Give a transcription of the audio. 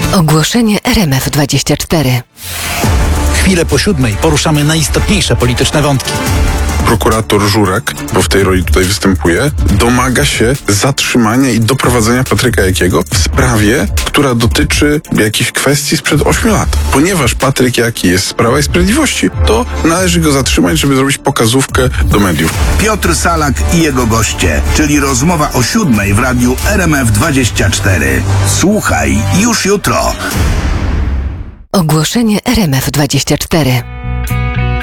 Ogłoszenie RMF24. Chwilę po 7 poruszamy najistotniejsze polityczne wątki. Prokurator Żurek, bo w tej roli tutaj występuje, domaga się zatrzymania i doprowadzenia Patryka Jakiego w sprawie, która dotyczy jakichś kwestii sprzed 8 lat. Ponieważ Patryk Jaki jest z Prawa i Sprawiedliwości, to należy go zatrzymać, żeby zrobić pokazówkę do mediów. Piotr Salak i jego goście, czyli rozmowa o 7 w radiu RMF24. Słuchaj już jutro. Ogłoszenie RMF24.